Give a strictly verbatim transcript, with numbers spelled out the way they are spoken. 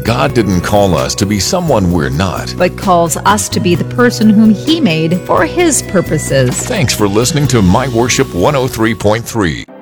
God didn't call us to be someone we're not, but calls us to be the person whom He made for His purposes. Thanks for listening to My Worship one oh three point three.